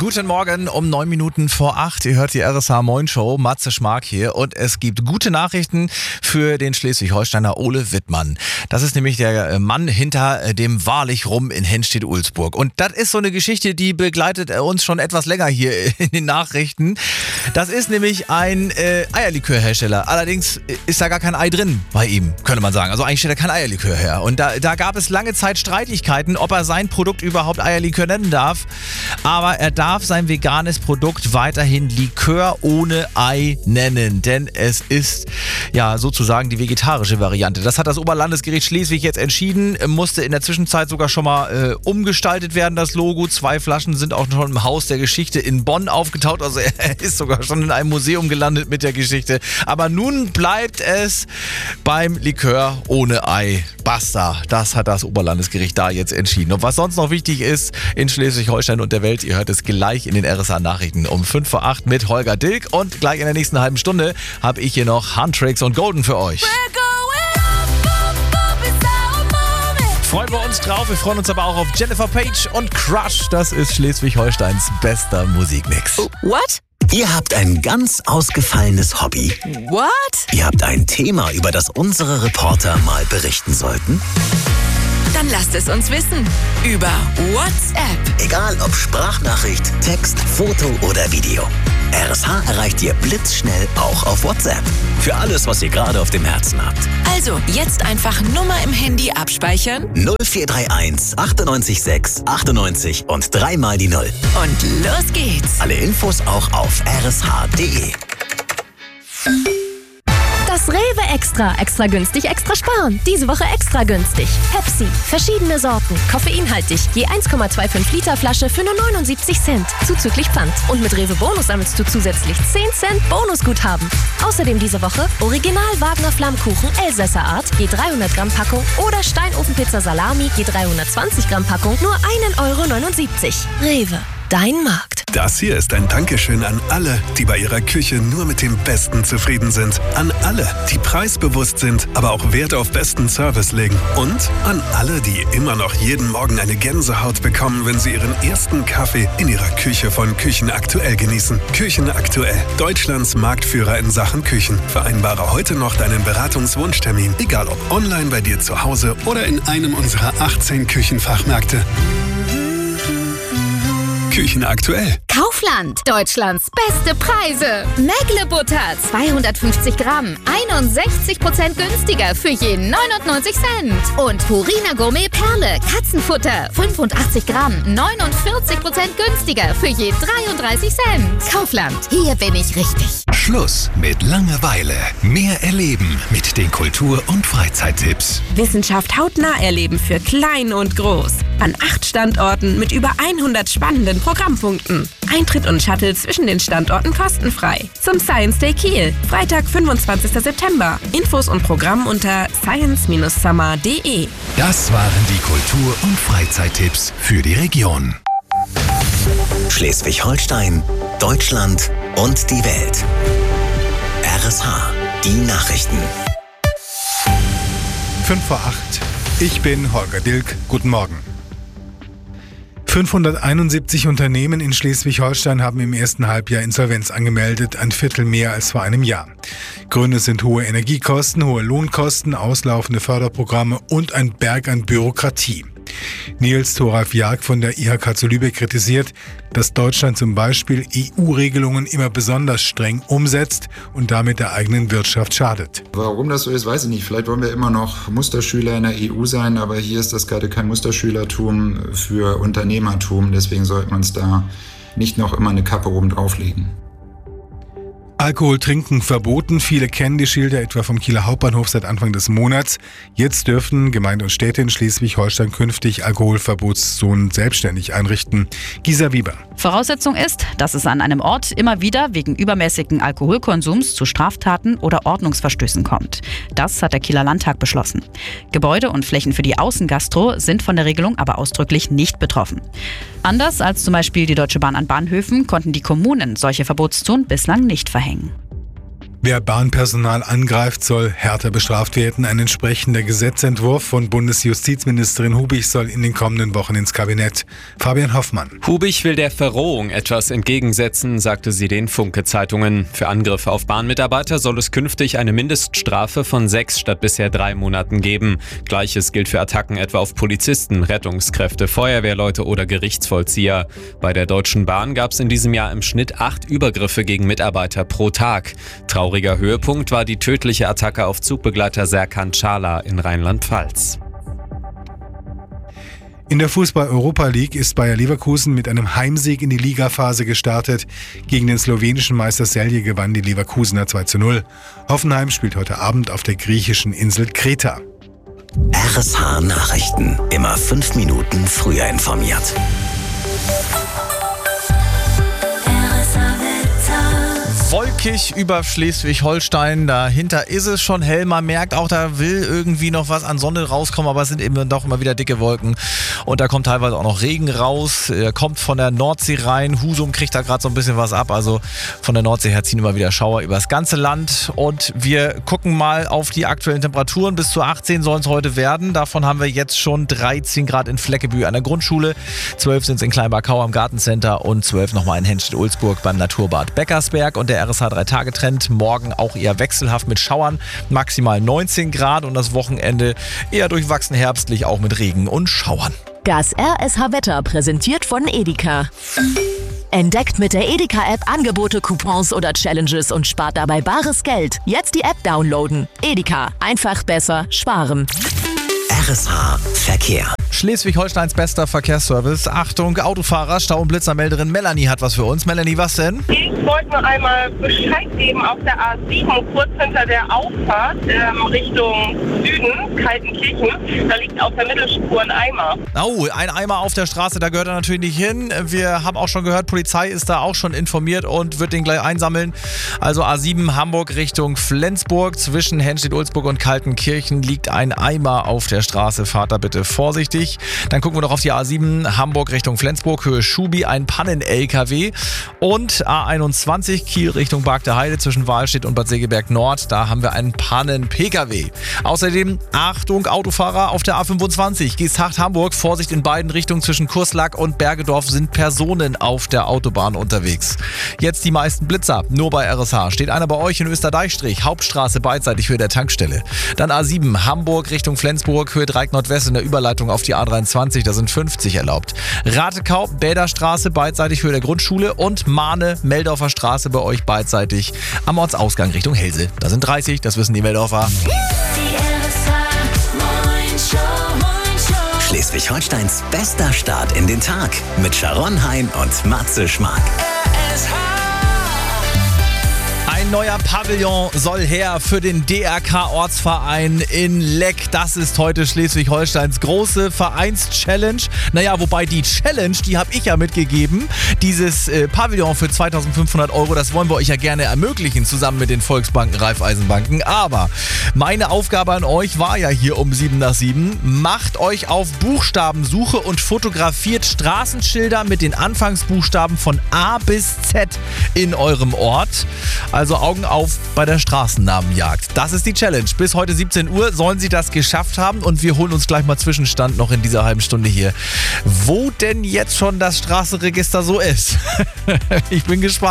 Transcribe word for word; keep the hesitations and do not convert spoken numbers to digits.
Guten Morgen um neun Minuten vor acht. Ihr hört die R S H Moin Show. Matze Schmark hier. Und es gibt gute Nachrichten für den Schleswig-Holsteiner Ole Wittmann. Das ist nämlich der Mann hinter dem Wahrlich Rum in Henstedt-Ulzburg. Und das ist so eine Geschichte, die begleitet uns schon etwas länger hier in den Nachrichten. Das ist nämlich ein äh, Eierlikörhersteller. Allerdings ist da gar kein Ei drin bei ihm, könnte man sagen. Also eigentlich stellt er kein Eierlikör her. Und da, da gab es lange Zeit Streitigkeiten, ob er sein Produkt überhaupt Eierlikör nennen darf. Aber er darf sein veganes Produkt weiterhin Likör ohne Ei nennen, denn es ist ja sozusagen die vegetarische Variante. Das hat das Oberlandesgericht Schleswig jetzt entschieden, musste in der Zwischenzeit sogar schon mal äh, umgestaltet werden, das Logo. Zwei Flaschen sind auch schon im Haus der Geschichte in Bonn aufgetaucht, also er ist sogar schon in einem Museum gelandet mit der Geschichte. Aber nun bleibt es beim Likör ohne Ei. Basta, das hat das Oberlandesgericht da jetzt entschieden. Und was sonst noch wichtig ist in Schleswig-Holstein und der Welt, ihr hört es gleich in den R S H-Nachrichten um fünf vor acht mit Holger Dilk. Und gleich in der nächsten halben Stunde habe ich hier noch Huntrix und Golden für euch. Freuen wir uns drauf. Wir freuen uns aber auch auf Jennifer Page und Crush. Das ist Schleswig-Holsteins bester Musikmix. What? Ihr habt ein ganz ausgefallenes Hobby. What? Ihr habt ein Thema, über das unsere Reporter mal berichten sollten. Dann lasst es uns wissen. Über WhatsApp. Egal ob Sprachnachricht, Text, Foto oder Video. R S H erreicht ihr blitzschnell auch auf WhatsApp. Für alles, was ihr gerade auf dem Herzen habt. Also, jetzt einfach Nummer im Handy abspeichern. null vier drei eins achtundneunzig sechs achtundneunzig und dreimal die Null. Und los geht's. Alle Infos auch auf r s h punkt d e. Das Rewe Extra. Extra günstig, extra sparen. Diese Woche extra günstig. Pepsi. Verschiedene Sorten. Koffeinhaltig. Je eins Komma fünfundzwanzig Liter Flasche für nur neunundsiebzig Cent. Zuzüglich Pfand. Und mit Rewe Bonus sammelst du zusätzlich zehn Cent Bonusguthaben. Außerdem diese Woche Original Wagner Flammkuchen Elsässer Art. Je dreihundert Gramm Packung. Oder Steinofenpizza Salami. Je dreihundertzwanzig Gramm Packung. Nur ein Euro neunundsiebzig. Rewe. Dein Markt. Das hier ist ein Dankeschön an alle, die bei ihrer Küche nur mit dem Besten zufrieden sind. An alle, die preisbewusst sind, aber auch Wert auf besten Service legen. Und an alle, die immer noch jeden Morgen eine Gänsehaut bekommen, wenn sie ihren ersten Kaffee in ihrer Küche von Küchen Aktuell genießen. Küchen Aktuell, Deutschlands Marktführer in Sachen Küchen. Vereinbare heute noch deinen Beratungswunschtermin, egal ob online bei dir zu Hause oder in einem unserer achtzehn Küchenfachmärkte. Küchen Aktuell. Kaufland, Deutschlands beste Preise. Mägle-Butter, zweihundertfünfzig Gramm, einundsechzig Prozent günstiger für je neunundneunzig Cent. Und Purina Gourmet Perle, Katzenfutter, fünfundachtzig Gramm, neunundvierzig Prozent günstiger für je dreiunddreißig Cent. Kaufland, hier bin ich richtig. Schluss mit Langeweile. Mehr erleben mit den Kultur- und Freizeittipps. Wissenschaft hautnah erleben für klein und groß. An acht Standorten mit über hundert spannenden Programmpunkten. Eintritt und Shuttle zwischen den Standorten kostenfrei. Zum Science Day Kiel, Freitag, fünfundzwanzigster September. Infos und Programm unter science Bindestrich summer punkt d e. Das waren die Kultur- und Freizeittipps für die Region. Schleswig-Holstein, Deutschland und die Welt. R S H, die Nachrichten. fünf vor acht. Ich bin Holger Dilk. Guten Morgen. fünfhunderteinundsiebzig Unternehmen in Schleswig-Holstein haben im ersten Halbjahr Insolvenz angemeldet, ein Viertel mehr als vor einem Jahr. Gründe sind hohe Energiekosten, hohe Lohnkosten, auslaufende Förderprogramme und ein Berg an Bürokratie. Nils Thoralf Jag von der I H K zu Lübeck kritisiert, dass Deutschland zum Beispiel E U-Regelungen immer besonders streng umsetzt und damit der eigenen Wirtschaft schadet. Warum das so ist, weiß ich nicht. Vielleicht wollen wir immer noch Musterschüler in der E U sein, aber hier ist das gerade kein Musterschülertum für Unternehmertum. Deswegen sollte man es da nicht noch immer eine Kappe oben drauflegen. Alkohol trinken verboten. Viele kennen die Schilder etwa vom Kieler Hauptbahnhof seit Anfang des Monats. Jetzt dürfen Gemeinde und Städte in Schleswig-Holstein künftig Alkoholverbotszonen selbstständig einrichten. Gisa Wieber. Voraussetzung ist, dass es an einem Ort immer wieder wegen übermäßigen Alkoholkonsums zu Straftaten oder Ordnungsverstößen kommt. Das hat der Kieler Landtag beschlossen. Gebäude und Flächen für die Außengastro sind von der Regelung aber ausdrücklich nicht betroffen. Anders als zum Beispiel die Deutsche Bahn an Bahnhöfen konnten die Kommunen solche Verbotszonen bislang nicht verhängen. Wer Bahnpersonal angreift, soll härter bestraft werden. Ein entsprechender Gesetzentwurf von Bundesjustizministerin Hubich soll in den kommenden Wochen ins Kabinett. Fabian Hoffmann. Hubich will der Verrohung etwas entgegensetzen, sagte sie den Funke-Zeitungen. Für Angriffe auf Bahnmitarbeiter soll es künftig eine Mindeststrafe von sechs statt bisher drei Monaten geben. Gleiches gilt für Attacken etwa auf Polizisten, Rettungskräfte, Feuerwehrleute oder Gerichtsvollzieher. Bei der Deutschen Bahn gab es in diesem Jahr im Schnitt acht Übergriffe gegen Mitarbeiter pro Tag. Trauriger Höhepunkt war die tödliche Attacke auf Zugbegleiter Serkan Çağlar in Rheinland-Pfalz. In der Fußball-Europa League ist Bayer Leverkusen mit einem Heimsieg in die Ligaphase gestartet. Gegen den slowenischen Meister Celje gewann die Leverkusener zwei zu null. Hoffenheim spielt heute Abend auf der griechischen Insel Kreta. R S H Nachrichten. Immer fünf Minuten früher informiert. Wolkig über Schleswig-Holstein, dahinter ist es schon hell, man merkt auch, da will irgendwie noch was an Sonne rauskommen, aber es sind eben doch immer wieder dicke Wolken und da kommt teilweise auch noch Regen raus, er kommt von der Nordsee rein, Husum kriegt da gerade so ein bisschen was ab, also von der Nordsee her ziehen immer wieder Schauer über das ganze Land und wir gucken mal auf die aktuellen Temperaturen, bis zu achtzehn sollen es heute werden, davon haben wir jetzt schon dreizehn Grad in Fleckebü an der Grundschule, zwölf sind es in Kleinbachau am Gartencenter und zwölf nochmal in Henstedt-Ulzburg beim Naturbad Beckersberg und der R S H drei Tage Trend, morgen auch eher wechselhaft mit Schauern, maximal neunzehn Grad und das Wochenende eher durchwachsen herbstlich, auch mit Regen und Schauern. Das R S H Wetter präsentiert von Edeka. Entdeckt mit der Edeka-App Angebote, Coupons oder Challenges und spart dabei bares Geld. Jetzt die App downloaden. Edeka, einfach besser sparen. R S H Verkehr. Schleswig-Holsteins bester Verkehrsservice. Achtung, Autofahrer, Stau- und Blitzermelderin Melanie hat was für uns. Melanie, was denn? Ich wollte nur einmal Bescheid geben auf der A sieben, kurz hinter der Auffahrt ähm, Richtung Süden, Kaltenkirchen. Da liegt auf der Mittelspur ein Eimer. Oh, ein Eimer auf der Straße, da gehört er natürlich nicht hin. Wir haben auch schon gehört, Polizei ist da auch schon informiert und wird den gleich einsammeln. Also A sieben Hamburg Richtung Flensburg. Zwischen Henstedt-Ulzburg und Kaltenkirchen liegt ein Eimer auf der Straße. Fahrt da bitte vorsichtig. Dann gucken wir noch auf die A sieben Hamburg Richtung Flensburg, Höhe Schubi, ein Pannen-L K W. Und A einundzwanzig Kiel Richtung Bargter Heide zwischen Wahlstedt und Bad Segeberg Nord. Da haben wir einen Pannen-P K W. Außerdem Achtung Autofahrer auf der A fünfundzwanzig. Geesthacht Hamburg, Vorsicht in beiden Richtungen zwischen Kurslack und Bergedorf sind Personen auf der Autobahn unterwegs. Jetzt die meisten Blitzer, nur bei R S H. Steht einer bei euch in Österdeichstrich, Hauptstraße beidseitig Höhe der Tankstelle. Dann A sieben Hamburg Richtung Flensburg, Höhe Dreieck Nordwest in der Überleitung auf die A dreiundzwanzig, da sind fünfzig erlaubt. Ratekau, Bäderstraße beidseitig Höhe der Grundschule und Mahne, Meldorfer Straße bei euch beidseitig am Ortsausgang Richtung Helse. Da sind dreißig, das wissen die Meldorfer. Schleswig-Holsteins bester Start in den Tag mit Sharon Hein und Matze Schmark. Ein neuer Pavillon soll her für den D R K-Ortsverein in Leck. Das ist heute Schleswig-Holsteins große Vereins-Challenge. Naja, wobei die Challenge, die habe ich ja mitgegeben. Dieses äh, Pavillon für zweitausendfünfhundert Euro, das wollen wir euch ja gerne ermöglichen, zusammen mit den Volksbanken, Raiffeisenbanken. Aber meine Aufgabe an euch war ja hier um sieben nach sieben. Macht euch auf Buchstabensuche und fotografiert Straßenschilder mit den Anfangsbuchstaben von A bis Z in eurem Ort. Also Augen auf bei der Straßennamenjagd. Das ist die Challenge. Bis heute siebzehn Uhr sollen sie das geschafft haben und wir holen uns gleich mal Zwischenstand noch in dieser halben Stunde hier. Wo denn jetzt schon das Straßenregister so ist? Ich bin gespannt.